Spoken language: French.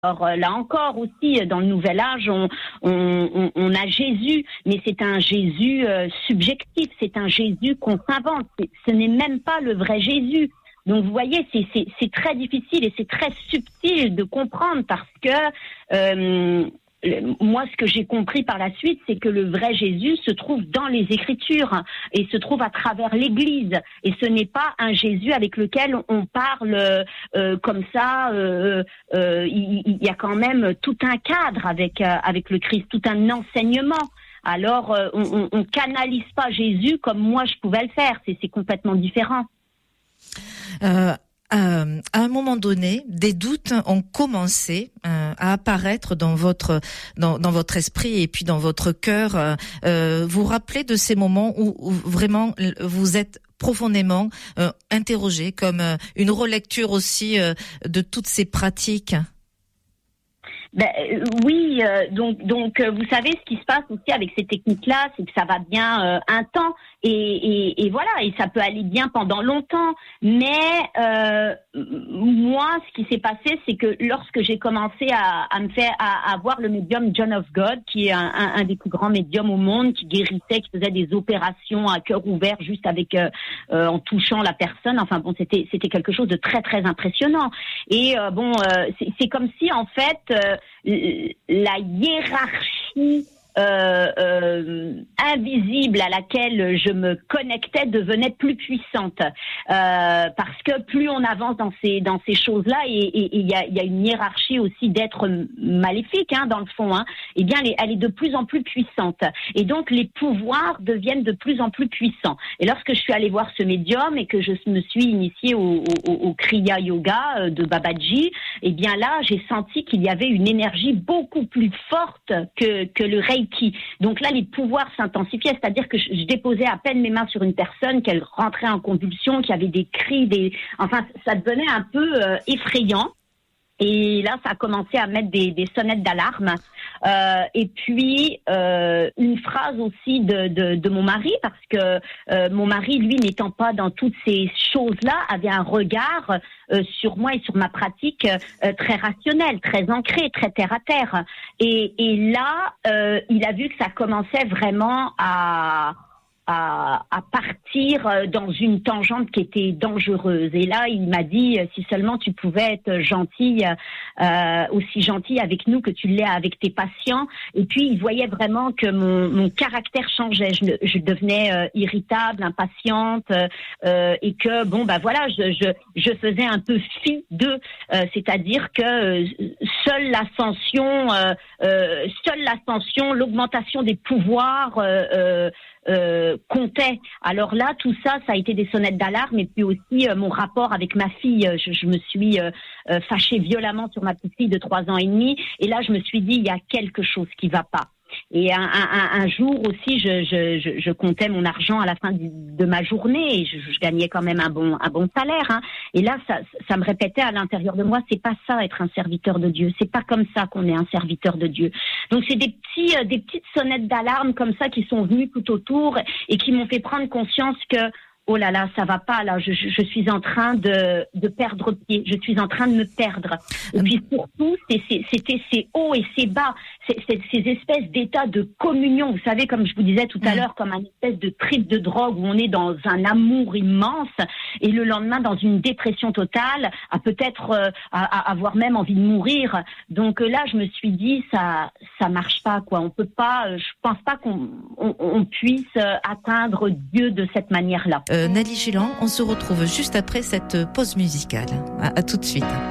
Alors là encore aussi, dans le Nouvel Âge, on a Jésus, mais c'est un Jésus subjectif, c'est un Jésus qu'on s'invente. Ce n'est même pas le vrai Jésus. Donc vous voyez, c'est très difficile et c'est très subtil de comprendre parce que moi, ce que j'ai compris par la suite, c'est que le vrai Jésus se trouve dans les Écritures et se trouve à travers l'Église. Et ce n'est pas un Jésus avec lequel on parle comme ça. Il y a quand même tout un cadre avec le Christ, tout un enseignement. Alors, on canalise pas Jésus comme moi je pouvais le faire. C'est complètement différent. À un moment donné, des doutes ont commencé à apparaître dans votre esprit et puis dans votre cœur. Vous vous rappelez de ces moments où vraiment vous êtes profondément interrogé, comme une relecture aussi de toutes ces pratiques? Oui, donc vous savez ce qui se passe aussi avec ces techniques-là, c'est que ça va bien un temps et voilà, et ça peut aller bien pendant longtemps. Mais moi, ce qui s'est passé, c'est que lorsque j'ai commencé à voir le médium John of God, qui est un des plus grands médiums au monde, qui guérissait, qui faisait des opérations à cœur ouvert juste avec en touchant la personne. Enfin bon, c'était quelque chose de très très impressionnant. Et c'est comme si en fait la hiérarchie invisible à laquelle je me connectais devenait plus puissante parce que plus on avance dans ces choses-là et il y a une hiérarchie aussi d'êtres maléfiques dans le fond eh bien elle est de plus en plus puissante et donc les pouvoirs deviennent de plus en plus puissants. Et lorsque je suis allée voir ce médium et que je me suis initiée au Kriya Yoga de Babaji, eh bien là j'ai senti qu'il y avait une énergie beaucoup plus forte que le Reiki. Donc là, les pouvoirs s'intensifiaient, c'est-à-dire que je déposais à peine mes mains sur une personne, qu'elle rentrait en convulsion, qu'il y avait des cris, enfin, ça devenait un peu effrayant. Et là, ça a commencé à mettre des sonnettes d'alarme. Et puis, une phrase aussi de mon mari, parce que mon mari, lui, n'étant pas dans toutes ces choses-là, avait un regard sur moi et sur ma pratique très rationnel, très ancré, très terre-à-terre. Et là, il a vu que ça commençait vraiment à partir dans une tangente qui était dangereuse. Et là, il m'a dit, si seulement tu pouvais être gentille, aussi gentille avec nous que tu l'es avec tes patients. Et puis, il voyait vraiment que mon caractère changeait. Je devenais irritable, impatiente, et que, voilà, je faisais un peu fi d'eux. C'est-à-dire que seule l'ascension, l'augmentation des pouvoirs, comptait. Alors là, tout ça a été des sonnettes d'alarme et puis aussi mon rapport avec ma fille. Je me suis fâchée violemment sur ma petite fille de 3 ans et demi et là, je me suis dit, il y a quelque chose qui va pas. Et un jour aussi, je comptais mon argent à la fin de ma journée et je gagnais quand même un bon salaire. Et là, ça me répétait à l'intérieur de moi, c'est pas ça être un serviteur de Dieu. C'est pas comme ça qu'on est un serviteur de Dieu. Donc c'est des petites sonnettes d'alarme comme ça qui sont venues tout autour et qui m'ont fait prendre conscience que oh là là, ça va pas là. Je suis en train de perdre pied. Je suis en train de me perdre. Et puis surtout, c'était ces hauts et ces bas, ces espèces d'états de communion. Vous savez, comme je vous disais tout à l'heure, comme un espèce de trip de drogue où on est dans un amour immense et le lendemain dans une dépression totale, à peut-être avoir même envie de mourir. Donc là, je me suis dit ça marche pas quoi. On peut pas. Je pense pas qu'on puisse atteindre Dieu de cette manière-là. Nathalie Géland, on se retrouve juste après cette pause musicale. À tout de suite.